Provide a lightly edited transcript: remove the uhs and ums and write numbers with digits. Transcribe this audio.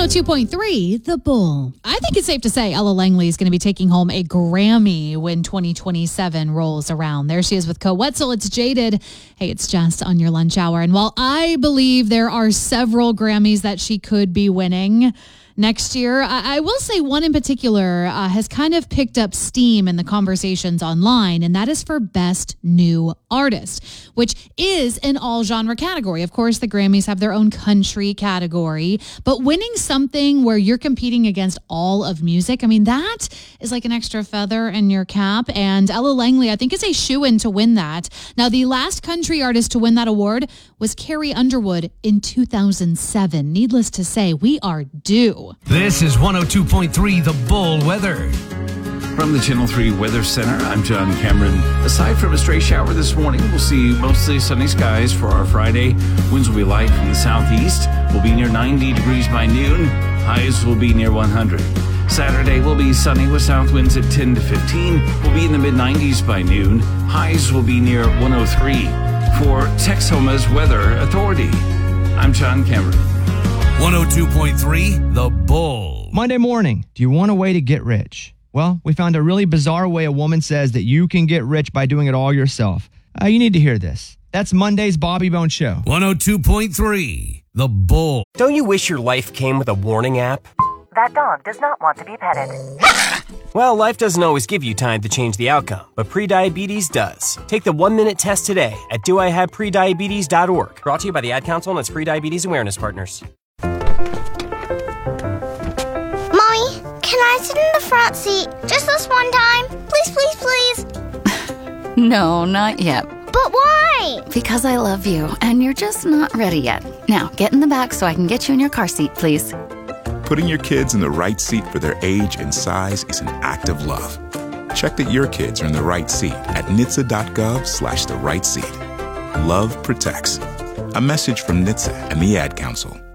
102.3, The Bull. I think it's safe to say Ella Langley is going to be taking home a Grammy when 2027 rolls around. There she is with Co Wetzel. It's Jaded. Hey, it's Jess on your lunch hour. And while I believe there are several Grammys that she could be winning next year, I will say one in particular has kind of picked up steam in the conversations online, and that is for Best New Artist, which is an all-genre category. Of course, the Grammys have their own country category, but winning something where you're competing against all of music, I mean, that is like an extra feather in your cap, and Ella Langley, I think, is a shoo-in to win that. Now, the last country artist to win that award was Carrie Underwood in 2007. Needless to say, we are due. This is 102.3 The Bull weather. From the Channel 3 Weather Center, I'm John Cameron. Aside from a stray shower this morning, we'll see mostly sunny skies for our Friday. Winds will be light from the southeast. We'll be near 90 degrees by noon. Highs will be near 100. Saturday will be sunny with south winds at 10 to 15. We'll be in the mid-90s by noon. Highs will be near 103. For Texhoma's Weather Authority, I'm John Cameron. 102.3 The Bull. Monday morning, do you want a way to get rich? Well, we found a really bizarre way a woman says that you can get rich by doing it all yourself. You need to hear this. That's Monday's Bobby Bone Show. 102.3 The Bull. Don't you wish your life came with a warning app? That dog does not want to be petted. Well, life doesn't always give you time to change the outcome, but prediabetes does. Take the 1-minute test today at doihaveprediabetes.org. Brought to you by the Ad Council and its Prediabetes Awareness Partners. Mommy, can I sit in the front seat just this one time? Please, please, please. No, not yet. But why? Because I love you, and you're just not ready yet. Now, get in the back so I can get you in your car seat, please. Putting your kids in the right seat for their age and size is an act of love. Check that your kids are in the right seat at NHTSA.gov/the right seat. Love protects. A message from NHTSA and the Ad Council.